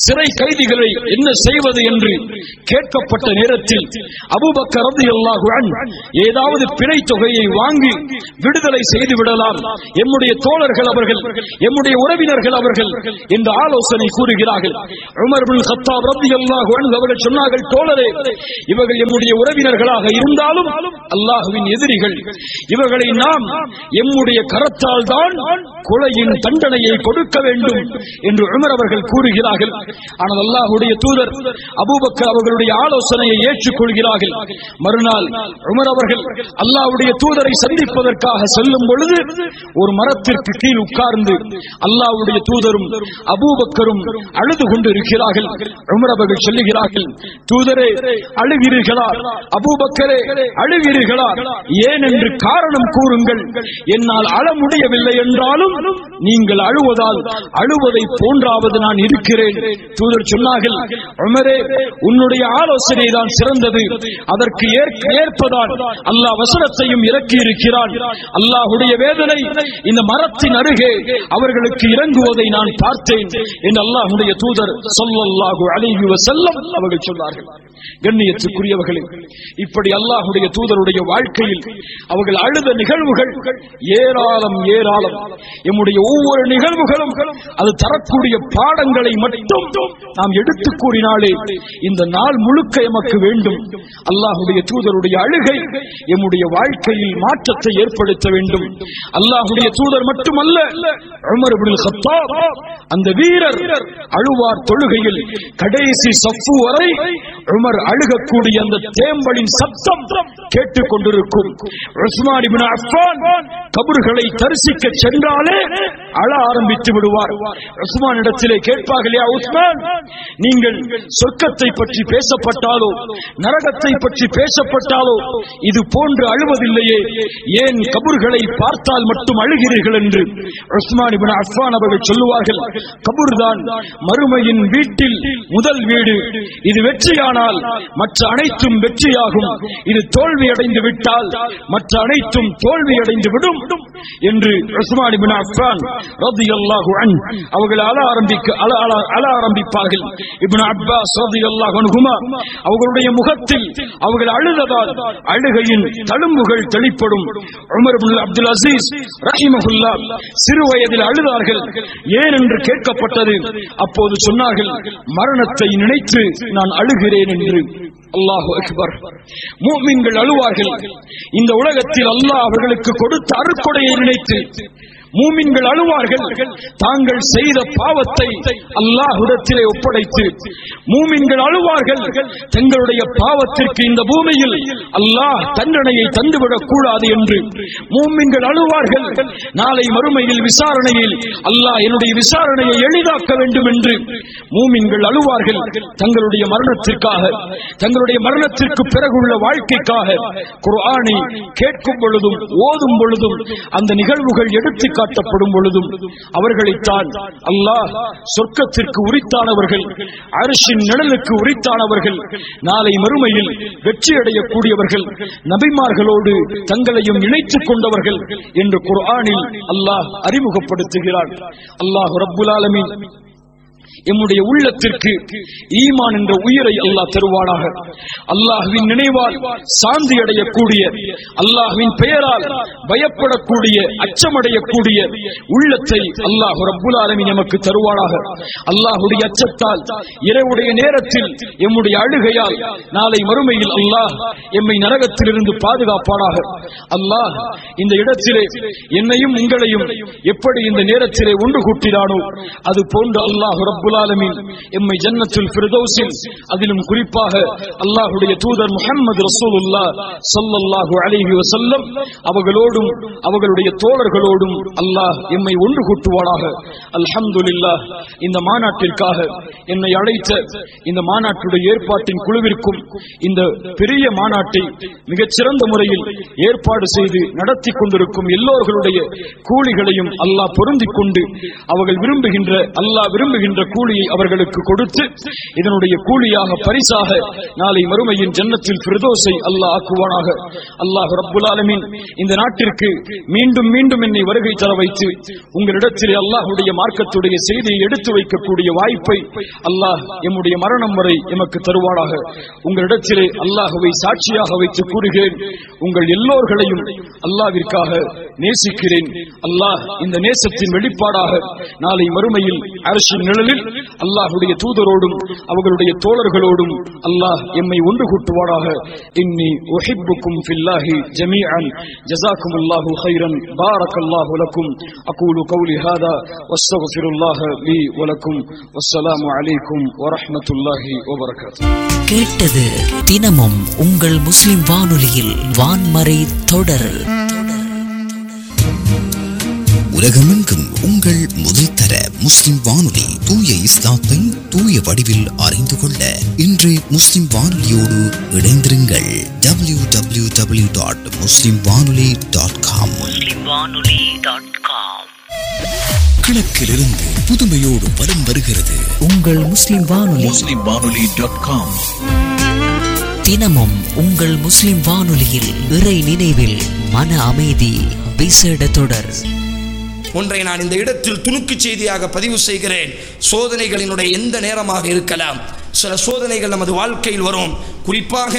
சிறை கைதிகளை என்ன செய்வது என்று கேட்கப்பட்ட நேரத்தில் அபூபக்கர் ரலியல்லாஹு அன்ஹு ஏதாவது பிணை தொகையை வாங்கி விடுதலை செய்து விடலாம், எம்முடைய தோழர்கள் அவர்கள், எம்முடைய உறவினர்கள் அவர்கள் என்று ஆலோசனை கூறுகிறார்கள். உமர் இப்னு கத்தாப் ரலியல்லாஹு அன்ஹு அவர்கள் சொன்னார்கள், தோழரே, இவர்கள் எம்முடைய உறவினர்களாக இருந்தாலும் அல்லாஹ்வின் எதிரிகள், இவர்களை நாம் எம்முடைய கரத்தால் தான் கொலையின் தண்டனையை கொடுக்க வேண்டும் என்று உமர் அவர்கள் கூறுகிறார்கள். ஆனால் அல்லாஹ்வுடைய தூதர் அபூபக்கர் அவர்களுடைய ஆலோசனையை ஏற்றுக்கொள்கிறார்கள். மறுநாள் உமர் அவர்கள் அல்லாஹ்வுடைய தூதரை சந்திப்பதற்காக செல்லும் பொழுது ஒரு மரத்திற்கு கீழ் உட்கார்ந்து அல்லாஹ்வுடைய தூதரும் அபூபக்கரும் அழுது கொண்டு இருக்கிறார்கள். உமர் அவர்கள் சொல்லுகிறார்கள், தூதரே, அழுகிறீர்களா? அபூபக்கரே, அழுகிறீர்களா? ஏன் என்று காரணம் கூறுங்கள். என்னால் அழ முடியவில்லை என்றாலும் நீங்கள் அழுவதால் அழுவதை போன்றாவது நான் இருக்கிறேன். தூதர் சொன்னார்கள், உமரே, உன்னுடைய ஆலோசனை தான் சிறந்தது. அதற்கு ஏற்பதான் அல்லாஹ் வசனத்தையும் இறக்கி இருக்கிறான். அல்லாஹ்வுடைய வேதனை இந்த மரத்தின் அருகே அவர்களுக்கு இறங்குவதை நான் பார்த்தேன் என்று அல்லாஹ்வுடைய தூதர் ஸல்லல்லாஹு அலைஹி வஸல்லம் அவர்கள் சொன்னார்கள். கண்ணியத்துக்குரியவர்களே, இப்படி அல்லாஹ்வுடைய தூதருடைய வாழ்க்கையில் அவர்கள் அழுத நிகழ்வுகள் ஏராளம் ஏராளம். எம்முடைய ஒவ்வொரு நிகழ்வுகளும் அது தரக்கூடிய பாடங்களை மட்டும் நாம் எடுத்து கூறினாலே இந்த நாள் முழுக்க எமக்கு வேண்டும். அல்லாஹ்வுடைய தூதருடைய அழுகை எம்முடைய வாழ்க்கையில் மாற்றத்தை ஏற்படுத்த வேண்டும். அல்லாஹ்வுடைய தூதர் மட்டுமல்ல, உமர் இப்னு கத்தாப் அந்த வீரர் அழுவார் தொழுகையில். கடைசி சஃப்பு வரை உமர் அழுகக்கூடிய அந்த தேம்பலின் சத்தம் கேட்டுக் கொண்டிருக்கும். உஸ்மான் இப்னு அஃபான் கபர்களை தரிசிக்க சென்றாலே அழ ஆரம்பித்து விடுவார். உஸ்மான் இடத்திலே கேட்பார்கள், யா உஸ்மான், நீங்கள் சொர்க்கத்தை பற்றி பேசப்பட்டாலோ நரகத்தை பற்றி பேசப்பட்டாலோ இது போன்று அழுவதில்லையே, ஏன் கபர்களை பார்த்தால் மட்டும் அழுகிறீர்கள் என்று உஸ்மான் இப்னு அஃபான் அவர்கள் சொல்லுவார்கள், கபர்தான் மறுமையின் வீட்டில் முதல் வீடு. இது வெற்றியானால் மற்ற அனைத்தும் வெற்றியாகும். இது தோல்வி அடைந்து விட்டால் மற்ற அனைத்தும் தோல்வி அடைந்து விடும் என்று உஸ்மான் இப்னு அஃபான் ரலியல்லாஹு அன்ஹு அவர்கள் அழ ஆரம்பிக்க அழ ஆரம்பிப்பார்கள். இப்னு அப்பாஸ் ரலியல்லாஹு அன்ஹுமா அவர்களுடைய முகத்தில் அவர்கள் அழுததால் அழுகையின் தழும்புகள் தெளிப்படும். உமர் இப்னு அப்துல் அசீஸ் ரஹிமஹுல்லாஹ் சிறு வயதில் அழுதார்கள். ஏன் என்று கேட்கப்பட்டது. அப்போது சொன்னார்கள், மரணத்தை நினைத்து நான் அழுகிறேன் என்று. அல்லாஹு அக்பர். முஃமின்கள் அழுவார்கள். இந்த உலகத்தில் அல்லாஹ் அவர்களுக்கு கொடுத்த அருட்கொடையை நினைத்து மூமின்கள் அழுவார்கள். தாங்கள் செய்த பாவத்தை அல்லாஹ்விடத்திலே ஒப்படைத்து மூமின்கள் அழுவார்கள். தங்களுடைய பாவத்திற்கு இந்த பூமியில் அல்லாஹ் தண்டனையை தந்துவிடக் கூடாது என்று மூமின்கள் அழுவார்கள். நாளை மறுமையில் விசாரணையில் அல்லாஹ் என்னுடைய விசாரணையை எளிதாக்க வேண்டும் என்று மூமின்கள் அழுவார்கள். தங்களுடைய மரணத்திற்காக, தங்களுடைய மரணத்திற்கு பிறகுள்ள வாழ்க்கைக்காக குர்ஆனை கேட்கும் பொழுதும் ஓதும் பொழுதும் அந்த நிகழ்வுகள் எடுத்து காட்டப்படும் பொழுதும் அவர்களைத்தான் அல்லாஹ் சொர்க்கத்திற்கு உரித்தானவர்கள், அர்ஷின் நிழலுக்கு உரித்தானவர்கள், நாளை மறுமையில் வெற்றி அடையக்கூடியவர்கள், நபிமார்களோடு தங்களையும் இணைத்துக் கொண்டவர்கள் என்று குர்ஆனில் அல்லாஹ் அறிமுகப்படுத்துகிறார். அல்லாஹ் ரப்புல் ஆலமீன் எம்முடைய உள்ளத்திற்கு ஈமான் என்ற உயிரை அல்லாஹ் தருவானாக. அல்லாஹ்வின் நினைவால் சாந்தி அடையக்கூடிய, அல்லாஹ்வின் பெயரால் பயப்படக்கூடிய, அச்சமடையக்கூடிய உள்ளத்தை அல்லாஹ் ரப்புல் ஆலமீன் நமக்கு தருவானாக. அல்லாஹ்வுடைய அச்சத்தால் இரவுடைய நேரத்தில் எம்முடைய அழுகையால் நாளை மறுமையில் அல்லாஹ் எம்மை நரகத்திலிருந்து பாதுகாப்பானாக. அல்லாஹ் இந்த இடத்திலே என்னையும் உங்களையும் எப்படி இந்த நேரத்திலே ஒன்று கூட்டினானோ அது போன்று அல்லாஹ் ரப்புல் ஆலமீன் எம்மை ஜன்னத்துல் ஃபிர்தௌஸில், அதிலும் குறிப்பாக அல்லாஹ்வுடைய தூதர் முஹம்மது ரசூலுல்லாஹ் ஸல்லல்லாஹு அலைஹி வஸல்லம் அவர்களோடும் அவர்களுடைய தோழர்களோடும் அல்லாஹ் எம்மை ஒன்று கூட்டுவானாக. அல்ஹம்துலில்லாஹ். இந்த மாநாட்டிற்காக என்னை அழைத்த இந்த மாநாட்டுடைய ஏற்பாட்டின் குழுவிற்கும் இந்த பெரிய மாநாட்டை மிகச்சிறந்த முறையில் ஏற்பாடு செய்து நடத்தி கொண்டிருக்கும் எல்லோர்களுடைய கூலிகளையும் அல்லாஹ் பொருந்திக் கொண்டு அவர்கள் விரும்புகின்ற அல்லாஹ் விரும்புகின்ற கூலியை அவர்களுக்கு கொடுத்து இதனுடைய கூலியாக பரிசாக நாளை மறுமையின் ஜன்னத்தில் ஃபிர்தௌஸை அல்லாஹ் ஆக்குவானாக. அல்லாஹ் ரப்புல் ஆலமீன் இந்த நாட்டிற்கு மீண்டும் மீண்டும் என்னை வருகை தர வைத்து உங்களிடத்திலே அல்லாஹுடைய மார்க்கத்துடைய செய்தியை எடுத்து வைக்கக்கூடிய வாய்ப்பை அல்லாஹ் எம்முடைய மரணம் வரை எமக்கு தருவானாக. உங்களிடத்திலே அல்லாஹுவை சாட்சியாக வைத்து கூறுகிறேன், உங்கள் எல்லோர்களையும் அல்லாஹ்விற்காக நேசிக்கிறேன். அல்லாஹ் இந்த நேசத்தின் வெளிப்பாடாக நாளை மறுமையில் அர்ஷின் நிழலில் அல்லாஹுடைய தூதரோடும் அவர்களுடைய தோழர்களோடும் அல்லாஹ் எம்மை ஒன்று கூட்டுவானாக. இன்னி உஹிப்புக்கும் ஃபில்லாஹி ஜமீஅன் ஜஸாக்குமுல்லாஹு கைரன் பாரக்கல்லாஹு லக்கும். அகூலு கௌலி ஹாதா வஸ்தக்ஃபிருல்லாஹ லீ வ லக்கும். வஸ்ஸலாமு அலைக்கும் வரஹ்மத்துல்லாஹி வ பரகாத்துஹு. கேட்டது தினமும் உங்கள் முஸ்லிம் வானொலியில் வான்மறை தொடர். உலகமெங்கும் உங்கள் முதல் தர முஸ்லிம் வானொலி தூய இஸ்லாத்தை தூய வடிவில் அறிந்து கொள்ள இன்று முஸ்லிம் வானொலியோடு இணைந்திருங்கள். டபிள்யூ டபிள்யூ டபிள்யூ டாட் முஸ்லிம் வானொலி டாட் காம். கிழக்கிலிருந்து புதுமையோடு வலம் வருகிறது உங்கள் முஸ்லிம் வானொலி. முஸ்லிம் வானொலி டாட் காம். தினமும் உங்கள் முஸ்லிம் வானொலியில் இறை நினைவில் மன அமைதி விசேட தொடர். ஒன்றை நான் இந்த இடத்தில் துணுக்கு செய்தியாக பதிவு செய்கிறேன். சோதனைகளினுடைய எந்த நேரமாக இருக்கலாம், சில சோதனைகள் நமது வாழ்க்கையில் வரும். குறிப்பாக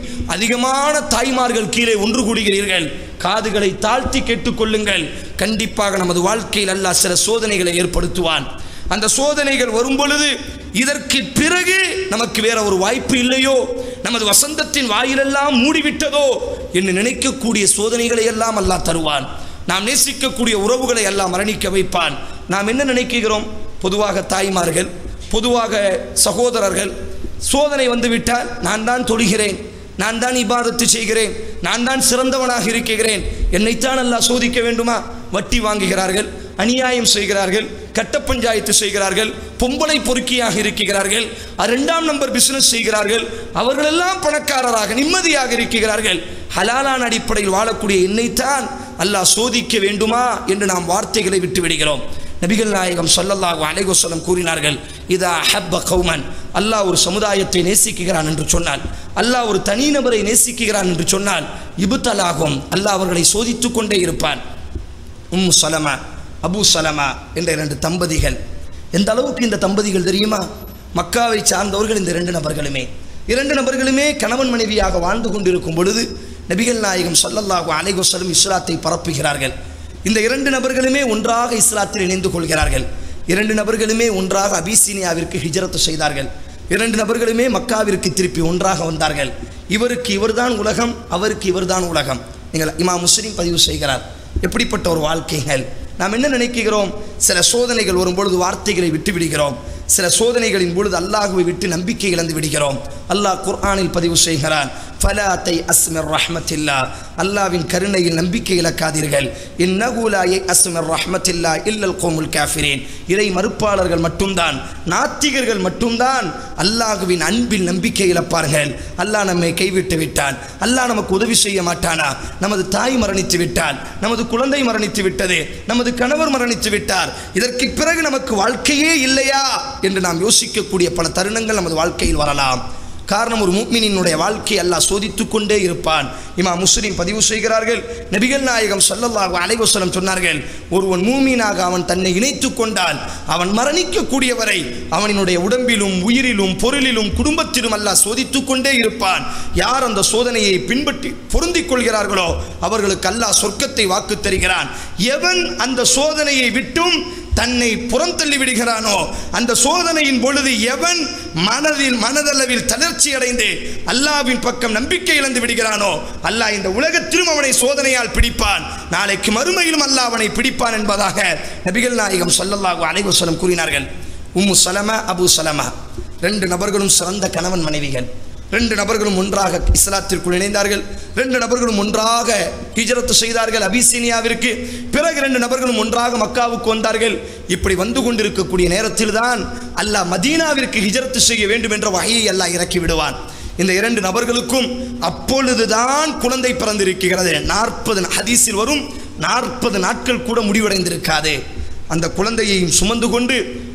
அதிகமான தாய்மார்கள் கீழே ஒன்று கூடுகிறீர்கள், காதுகளை தாழ்த்தி கேட்டுக்கொள்ளுங்கள். கண்டிப்பாக நமது வாழ்க்கையில் அல்லாஹ் சில சோதனைகளை ஏற்படுத்துவான். அந்த சோதனைகள் வரும் பொழுது இதற்கு பிறகு நமக்கு வேற ஒரு வாய்ப்பு இல்லையோ, நமது வசந்தத்தின் வாயிலெல்லாம் மூடிவிட்டதோ என்று நினைக்கக்கூடிய சோதனைகளை எல்லாம் அல்லாஹ் தருவான். நாம் நேசிக்கக்கூடிய உறவுகளை எல்லாம் மரணிக்க வைப்பான். நாம் என்ன நினைக்கிறோம்? பொதுவாக தாய்மார்கள், பொதுவாக சகோதரர்கள், சோதனை வந்துவிட்டால் நான் தான் தொழுகிறேன், நான் தான் இபாதத்து செய்கிறேன், நான் தான் சிறந்தவனாக இருக்கிறேன், என்னைத்தான் அல்லாஹ் சோதிக்க வேண்டுமா? வட்டி வாங்குகிறார்கள், அநியாயம் செய்கிறார்கள், கட்ட பஞ்சாயத்து செய்கிறார்கள், பொம்பளை பொறுக்கியாக இருக்கிறார்கள், இரண்டாம் நம்பர் பிசினஸ் செய்கிறார்கள், அவர்களெல்லாம் பணக்காரராக நிம்மதியாக இருக்கிறார்கள். ஹலாலான அடிப்படையில் வாழக்கூடிய என்னைத்தான் அல்லாஹ் சோதிக்க வேண்டுமா என்று நாம் வார்த்தைகளை விட்டு விடுகிறோம். நபிகள் நாயகம் ஸல்லல்லாஹு அலைஹி வஸல்லம் கூறினார்கள், இதா ஹப்ப கௌமன், அல்லாஹ் ஒரு சமுதாயத்தை நேசிக்கிறான் என்று சொன்னால், அல்லாஹ் ஒரு தனிநபரை நேசிக்கிறான் என்று சொன்னால், இப்தலாகும், அல்லாஹ் அவர்களை சோதித்துக் கொண்டே இருப்பான். உம்மு சலமா, அபு சலமா என்ற இரண்டு தம்பதிகள். எந்த அளவுக்கு இந்த தம்பதிகள் தெரியுமா? மக்காவை சார்ந்தவர்கள். இந்த இரண்டு நபர்களுமே இரண்டு நபர்களுமே கணவன் மனைவியாக வாழ்ந்து கொண்டிருக்கும் பொழுது நபிகள் நாயகம் ஸல்லல்லாஹு அலைஹி வஸல்லம் இஸ்லாத்தை பரப்புகிறார்கள். இந்த இரண்டு நபர்களுமே ஒன்றாக இஸ்லாத்தில் இணைந்து கொள்கிறார்கள். இரண்டு நபர்களுமே ஒன்றாக அபிசீனியாவிற்கு ஹிஜ்ரத் செய்தார்கள். இரண்டு நபர்களுமே மக்காவிற்கு திருப்பி ஒன்றாக வந்தார்கள். இவருக்கு இவர்தான் உலகம், அவருக்கு இவர்தான் உலகம். நீங்கள் இமாம் முஸ்லிம் பதிவு செய்கிறார். எப்படிப்பட்ட ஒரு வாழ்க்கைகள்! நாம் என்ன நினைக்கிறோம்? சில சோதனைகள் வரும்பொழுது வார்த்தைகளை விட்டு விடுகிறோம். சில சோதனைகளின் பொழுது அல்லாஹுவை விட்டு நம்பிக்கை இழந்து விடுகிறோம். அல்லாஹ் குர்ஆனில் பதிவு செய்கிறான், ஃபலா தய்அஸ் மிர் ரஹ்மத்தில்லாஹ், அல்லாஹ்வின் கருணையில் நம்பிக்கை இழக்காதீர்கள். இன்னஹு லா யய்அஸ் மிர் ரஹ்மத்தில்லாஹ் இல்லல் கௌமுல் காஃபிரீன், இறை மறுப்பாளர்கள் மட்டும்தான், நாத்திகர்கள் மட்டும்தான் அல்லாஹ்வின் அன்பில் நம்பிக்கை இழப்பார்கள். அல்லாஹ் நம்மை கைவிட்டு விட்டான், அல்லாஹ் நமக்கு உதவி செய்ய மாட்டானா? நமது தாய் மரணித்து விட்டால், நமது குழந்தை மரணித்து விட்டது, நமது கணவர் மரணித்து விட்டார், இதற்கு பிறகு நமக்கு வாழ்க்கையே இல்லையா என்று நாம் யோசிக்கக்கூடிய பல தருணங்கள் நமது வாழ்க்கையில் வரலாம். காரணம், ஒரு முஃமினினுடைய வாழ்க்கை அல்லாஹ் சோதித்துக் கொண்டே இருப்பான். இமாம் முஸ்லிம் பதிவு செய்கிறார்கள், நபிகள் நாயகம் ஸல்லல்லாஹு அலைஹி வஸல்லம் சொன்னார்கள், ஒருவன் மூமீனாக அவன் தன்னை இணைத்துக் கொண்டால் அவன் மரணிக்கக்கூடிய வரை அவனினுடைய உடம்பிலும் உயிரிலும் பொருளிலும் குடும்பத்திலும் அல்லாஹ் சோதித்துக் கொண்டே இருப்பான். யார் அந்த சோதனையை பின்பற்றி பொருந்திக் கொள்கிறார்களோ அவர்களுக்கு அல்லாஹ் சொர்க்கத்தை வாக்கு தருகிறான். எவன் அந்த சோதனையை விட்டும் தன்னை புறந்தள்ளி விடுகிறானோ, அந்த சோதனையின் பொழுது எவன் மனதில் மனதளவில் தளர்ச்சி அடைந்து அல்லாஹ்வின் பக்கம் நம்பிக்கை இழந்து விடுகிறானோ, அல்லாஹ் இந்த உலகத்திலும் அவனை சோதனையால் பிடிப்பான், நாளைக்கு மறுமையிலும் அல்லாஹ் அவனை பிடிப்பான் என்பதாக நபிகள் நாயகம் ஸல்லல்லாஹு அலைஹி வஸல்லம் கூறினார்கள். உம்மு சலமா, அபு சலமா ரெண்டு நபர்களும் சிறந்த கணவன் மனைவிகள். ரெண்டு நபர்களும் ஒன்றாக இஸ்லாத்திற்குள் இணைந்தார்கள். ரெண்டு நபர்களும் ஒன்றாக ஹிஜ்ரத் செய்தார்கள் அபிசீனியாவிற்கு. பிறகு ரெண்டு நபர்களும் ஒன்றாக மக்காவுக்கு வந்தார்கள். இப்படி வந்து கொண்டிருக்கக்கூடிய நேரத்தில் தான் அல்லாஹ் மதீனாவிற்கு ஹிஜ்ரத் செய்ய வேண்டும் என்ற வஹீயை அல்லாஹ் இறக்கி விடுவான். இந்த இரண்டு நபர்களுக்கும் அப்பொழுதுதான் குழந்தை பிறந்திருக்கிறது. நாற்பது ஹதீஸில் வரும், நாற்பது நாட்கள் கூட முடிவடைந்திருக்காது. அந்த குழந்தையையும் சுமந்து கொண்டு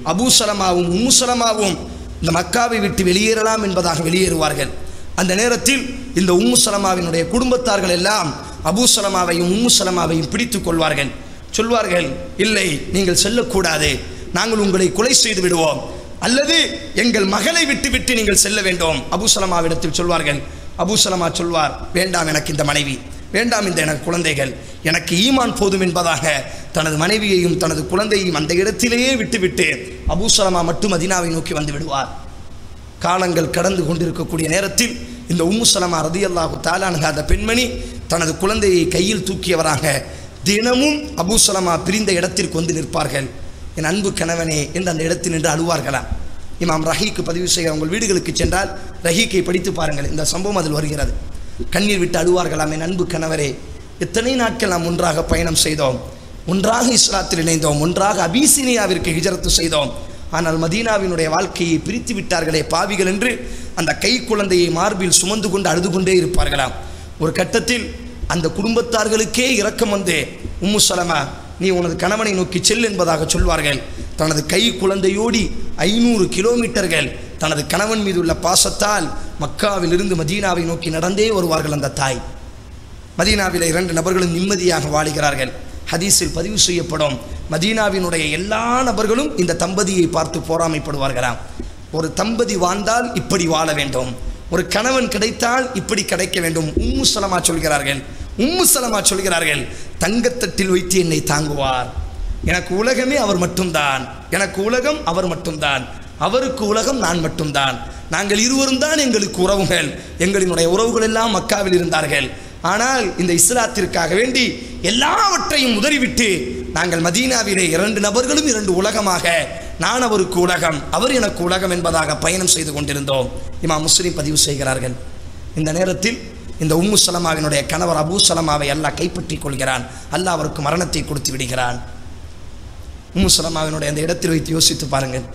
அபூ சலமாவும் உம்மு சலமாவும் இந்த மக்காவை விட்டு வெளியேறலாம் என்பதாக வெளியேறுவார்கள். அந்த நேரத்தில் இந்த உம்மு சலமாவினுடைய குடும்பத்தார்கள் எல்லாம் அபூ சலமாவையும் உம்மு சலமாவையும் பிடித்துக் கொள்வார்கள். சொல்வார்கள், இல்லை நீங்கள் செல்லக்கூடாது, நாங்கள் உங்களை கொலை செய்து விடுவோம், அல்லது எங்கள் மகளை விட்டு விட்டு நீங்கள் செல்ல வேண்டும். அபூ சலமாவிடத்தில் சொல்வார்கள். அபூ சலமா சொல்வார், வேண்டாம் எனக்கு இந்த மனைவி, வேண்டாம் இந்த எனக்கு குழந்தைகள், எனக்கு ஈமான் போதும் என்பதாக தனது மனைவியையும் தனது குழந்தையையும் அந்த இடத்திலேயே விட்டுவிட்டு அபூ சலமா மட்டும் மதீனாவை நோக்கி வந்து விடுவார். காலங்கள் கடந்து கொண்டிருக்கக்கூடிய நேரத்தில் இந்த உம்மு சலமா ரலியல்லாஹு தஆலா அன்ஹா அந்த பெண்மணி தனது குழந்தையை கையில் தூக்கியவராக தினமும் அபூ சலமா பிரிந்த இடத்திற்கு வந்து நிற்பார்கள். என் அன்பு கணவனே என்று அந்த இடத்தில் நின்று அழுவார்களாம். இமாம் ரஹீக்கு பதிவு செய்கிற உங்கள் வீடுகளுக்கு சென்றால் ரஹீக்கை படித்து பாருங்கள், இந்த சம்பவம் அதில் வருகிறது. கண்ணீர் விட்டு அழுவார்களாம், என் அன்பு கணவரே, எத்தனை நாட்கள் நாம் ஒன்றாக பயணம் செய்தோம், ஒன்றாக இஸ்லாத்தில் இணைந்தோம், ஒன்றாக அபிசீனியாவிற்கு ஹிஜரத்து செய்தோம், ஆனால் மதீனாவினுடைய வாழ்க்கையை பிரித்து விட்டார்களே பாவிகள் என்று அந்த கை குழந்தையை மார்பில் சுமந்து கொண்டு அழுது கொண்டே இருப்பார்களாம். ஒரு கட்டத்தில் அந்த குடும்பத்தார்களுக்கே இரக்கம் வந்து, உம்மு சலமா நீ உனது கணவனை நோக்கி செல் என்பதாக சொல்வார்கள். தனது கை குழந்தையோடி ஐநூறு கிலோமீட்டர்கள் தனது கணவன் மீது உள்ள பாசத்தால் மக்காவில் இருந்து மதீனாவை நோக்கி நடந்தே வருவார்கள். அந்த தாய் மதீனாவில் இரண்டு நபர்களும் நிம்மதியாக வாழுகிறார்கள். ஹதீஸில் பதிவு செய்யப்படும், மதீனாவினுடைய எல்லா நபர்களும் இந்த தம்பதியை பார்த்து போராமைப்படுவார்களாம். ஒரு தம்பதி வாழ்ந்தால் இப்படி வாழ வேண்டும், ஒரு கணவன் கிடைத்தால் இப்படி கிடைக்க வேண்டும். உம்மு சலமா சொல்கிறார்கள் உம்மு சலமா சொல்கிறார்கள் தங்கத்தட்டில் வைத்து என்னை தாங்குவார். எனக்கு உலகமே அவர் மட்டும்தான், எனக்கு உலகம் அவர் மட்டும்தான், அவருக்கு உலகம் நான் மட்டும்தான், நாங்கள் இருவரும் தான் எங்களுக்கு உறவுகள், எங்களினுடைய உறவுகள் எல்லாம் மக்காவில் இருந்தார்கள். ஆனால் இந்த இஸ்லாத்திற்காக வேண்டி எல்லாவற்றையும் உதறிவிட்டு நாங்கள் மதீனாவிலே இரண்டு நபர்களும் இரண்டு உலகமாக, நான் அவருக்கு உலகம் அவர் எனக்கு உலகம் என்பதாக பயணம் செய்து கொண்டிருந்தோம். இமாம் முஸ்லிம் பதிவு செய்கிறார்கள். இந்த நேரத்தில் இந்த உம்மு சலமாவினுடைய கணவர் அபூ சலமாவை அல்லாஹ் கைப்பற்றி கொள்கிறான். அல்லாஹ் அவருக்கு மரணத்தை கொடுத்து விடுகிறான். உம்மு சலமாவினுடைய அந்த இடத்தில் வைத்து யோசித்து பாருங்கள்.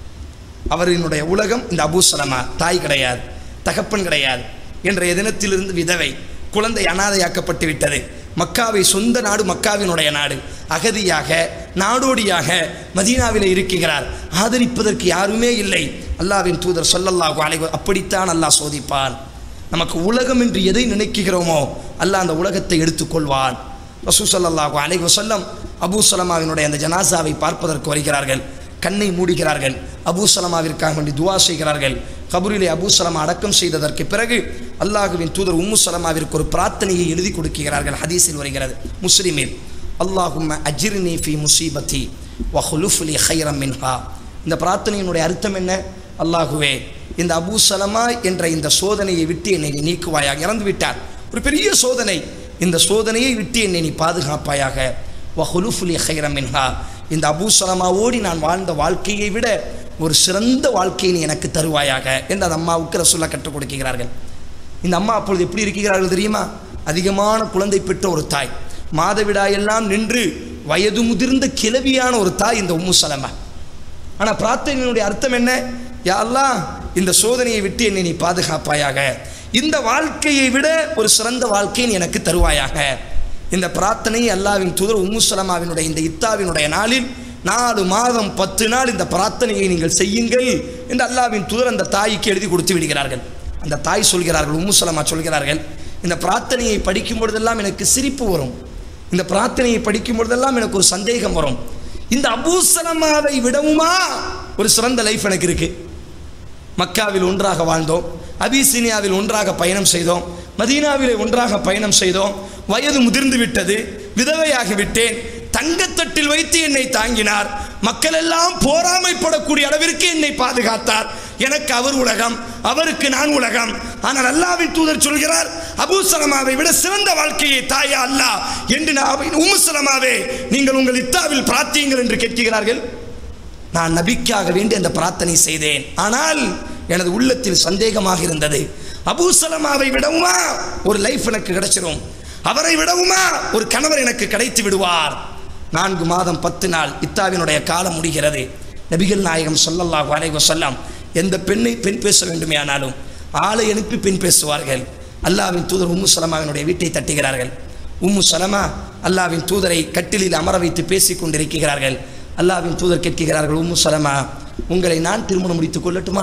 அவரினுடைய உலகம் இந்த அபூ சலமா, தாய் கிடையாது, தகப்பன் கிடையாது, என்ற தினத்திலிருந்து விதவை, குழந்தை அனாதையாக்கப்பட்டு விட்டது. மக்காவை சொந்த நாடு, மக்காவினுடைய நாடு, அகதியாக நாடோடியாக மதீனாவிலே இருக்கிறார். ஆதரிப்பதற்கு யாருமே இல்லை. அல்லாஹ்வின் தூதர் ஸல்லல்லாஹு அலைஹி வஸல்லம் அப்படித்தான் அல்லாஹ் சோதிப்பான். நமக்கு உலகம் என்று எதை நினைக்கிறோமோ அல்லாஹ் அந்த உலகத்தை எடுத்துக்கொள்வான். ரசூல் ஸல்லல்லாஹு அலைஹி வஸல்லம் அபூ சலமாவினுடைய அந்த ஜனாசாவை பார்ப்பதற்கு வருகிறார்கள். கண்ணை மூடுகிறார்கள். அபூ சலமாவிற்காக வேண்டி துவா செய்கிறார்கள். கபூரிலே அபூ சலமா அடக்கம் செய்ததற்கு பிறகு அல்லாஹ்வின் தூதர் உம்மு சலமாவிற்கு ஒரு பிரார்த்தனையை எழுதி கொடுக்கிறார்கள். ஹதீஸில் வருகிறது, முஸ்லிமில், அல்லாஹும்ம அஜிர்னி ஃபீ முஸீபத்தி வ ஹுலுஃப் லி கைரம் மின்ஹா. இந்த பிரார்த்தனையினுடைய அர்த்தம் என்ன? அல்லாஹுவே, இந்த அபூ சலமா என்ற இந்த சோதனையை விட்டு என்னை நீ நீக்குவாயாக. இறந்து விட்டார், ஒரு பெரிய சோதனை, இந்த சோதனையை விட்டு என்னை நீ பாதுகாப்பாயாக. வ ஹுலுஃப் லி கைரம் மின்ஹா, இந்த அபூ சலமாவோடி நான் வாழ்ந்த வாழ்க்கையை விட ஒரு சிறந்த வாழ்க்கையை நீ எனக்கு தருவாயாக என்று அந்த அம்மாவுக்கு ரசூலுல்லாஹ் கற்றுக் கொடுக்கிறார்கள். இந்த அம்மா அப்பொழுது எப்படி இருக்கிறார்கள் தெரியுமா? அதிகமான குழந்தை பெற்ற ஒரு தாய், மாதவிடாயெல்லாம் நின்று வயது முதிர்ந்த கிழவியான ஒரு தாய் இந்த உம்மு சலமா. ஆனால் பிரார்த்தனையினுடைய அர்த்தம் என்ன? யா அல்லாஹ், இந்த சோதனையை விட்டு என்னை நீ பாதுகாப்பாயாக, இந்த வாழ்க்கையை விட ஒரு சிறந்த வாழ்க்கையை நீ எனக்கு தருவாயாக. இந்த பிரார்த்தனையை அல்லாஹ்வின் தூதர் உம்மு சலமாவினுடைய இந்த இத்தாவினுடைய நாளில் நாலு மாதம் பத்து நாள் இந்த பிரார்த்தனையை நீங்கள் செய்யுங்கள் என்று அல்லாஹ்வின் தூதர் அந்த தாய்க்கு எழுதி கொடுத்து விடுகிறார்கள். அந்த தாய் சொல்கிறார்கள், உம்மு சலமா சொல்கிறார்கள், இந்த பிரார்த்தனையை படிக்கும் பொழுதெல்லாம் எனக்கு சிரிப்பு வரும், இந்த பிரார்த்தனையை படிக்கும் பொழுதெல்லாம் எனக்கு ஒரு சந்தேகம் வரும். இந்த அபூ சலமாவை விடவுமா ஒரு சிறந்த லைஃப் எனக்கு இருக்கு? மக்காவில் ஒன்றாக வாழ்ந்தோம், அபிசீனியாவில் ஒன்றாக பயணம் செய்தோம், மதீனாவிலே ஒன்றாக பயணம் செய்தோம், வயது முதிர்ந்து விட்டது, விதவையாகிவிட்டேன், தங்கத்தட்டில் வைத்து என்னை தாங்கினார், மக்கள் எல்லாம் போராமைப்படக்கூடிய அளவிற்கு என்னை பாதுகாத்தார், எனக்கு அவர் உலகம், அவருக்கு நான் உலகம். ஆனால் அல்லாஹ்வின் தூதர் சொல்கிறார், அபூ சலமாவை விட சிறந்த வாழ்க்கையை தாயா அல்லாஹ் என்று உம்மு சலமாவே நீங்கள் உங்கள் இத்தாவில் பிரார்த்தியுங்கள் என்று கேட்கிறார்கள். நான் நபிக்காக வேண்டி அந்த பிரார்த்தனை செய்தேன், ஆனால் எனது உள்ளத்தில் சந்தேகமாக இருந்தது. அபூ சலமாவை விடவுமா ஒரு லைஃப் எனக்கு கிடைச்சிடும், அவரை விடவுமா ஒரு கணவர் எனக்கு கிடைத்து விடுவார். நான்கு மாதம் பத்து நாள் இத்தாவினுடைய காலம் முடிகிறது. நபிகள் நாயகம் ஸல்லல்லாஹு அலைஹி வஸல்லம் எந்த பெண்ணை பெண் பேச வேண்டுமே ஆனாலும் ஆளை அனுப்பி பெண் பேசுவார்கள். அல்லாஹ்வின் தூதர் உம்மு சலமாவினுடைய வீட்டை தட்டுகிறார்கள். உம்மு சலமா அல்லாஹ்வின் தூதரை கட்டிலில் அமர வைத்து பேசிக் கொண்டிருக்கிறார்கள். அல்லாஹ்வின் தூதர் கேட்கிறார்கள், உம்மு சலமா உங்களை நான் திருமணம் முடித்துக் கொள்ளட்டுமா?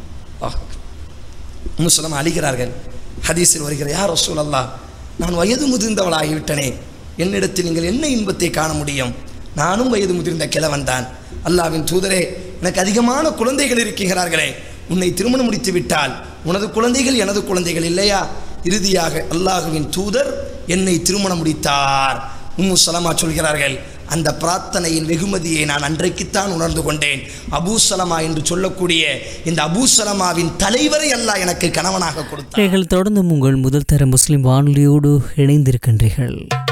உம்மு சலமா அழுகிறார்கள். ஹதீஸில் வருகிற, யா ரசூலல்லாஹ், நான் வயது முதிர்ந்தவளாகிவிட்டனே, என்னிடத்தில் நீங்கள் என்ன இன்பத்தை காண முடியும்? நானும் வயது முதிர்ந்த கிழவன் தான். அல்லாஹ்வின் தூதரே, எனக்கு அதிகமான குழந்தைகள் இருக்கிறார்களே, உன்னை திருமணம் முடித்து விட்டால் உனது குழந்தைகள் எனது குழந்தைகள் இல்லையா? இறுதியாக அல்லாஹ்வின் தூதர் என்னை திருமணம் முடித்தார். உம்மு சலமா சொல்கிறார்கள், அந்த பிரார்த்தனையின் வெகுமதியை நான் அன்றைக்குத்தான் உணர்ந்து கொண்டேன். அபூ சலமா என்று சொல்லக்கூடிய இந்த அபூ சலமாவின் தலைவரை அல்லாஹ் எனக்கு கணவனாக கொடுத்தார். தொடர்ந்து உங்கள் முதல் தர முஸ்லிம் வானொலியோடு இணைந்திருக்கின்றீர்கள்.